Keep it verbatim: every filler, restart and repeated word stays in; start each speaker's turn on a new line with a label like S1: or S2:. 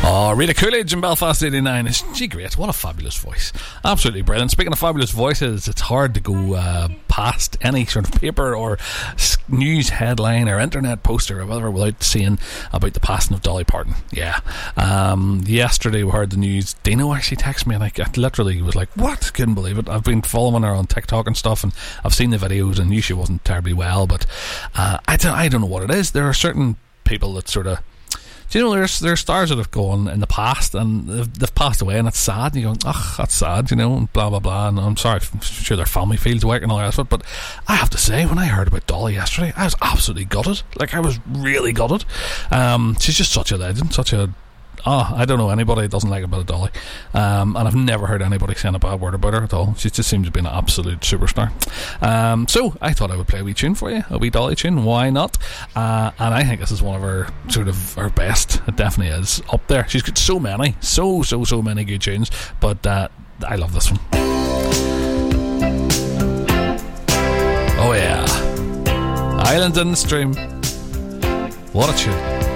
S1: Oh, Rita Coolidge in Belfast eighty-nine. Is she great? What a fabulous voice. Absolutely brilliant. Speaking of fabulous voices, it's hard to go uh, past any sort of paper or news headline or internet poster or whatever without seeing about the passing of Dolly Parton. Yeah. Um, yesterday we heard the news. Dino actually texted me and I, I literally was like, what? Couldn't believe it. I've been following her on TikTok and stuff and I've seen the videos and knew she wasn't terribly well, but uh, I, don't, I don't know what it is. There are certain people that sort of, do you know, there's there's stars that have gone in the past and they've, they've passed away and it's sad and you go, ugh, that's sad, you know, and blah blah blah, and I'm sorry, I'm sure their family feels work and all that stuff, but I have to say, when I heard about Dolly yesterday, I was absolutely gutted. Like, I was really gutted. Um, she's just such a legend, such a Oh, I don't know anybody that doesn't like a bit of Dolly, um, and I've never heard anybody saying a bad word about her at all. She just seems to be an absolute superstar. Um, so I thought I would play a wee tune for you, a wee Dolly tune. Why not? Uh, and I think this is one of her sort of her best. It definitely is up there. She's got so many, so so so many good tunes, but uh, I love this one. Oh yeah, Island in the Stream. What a tune.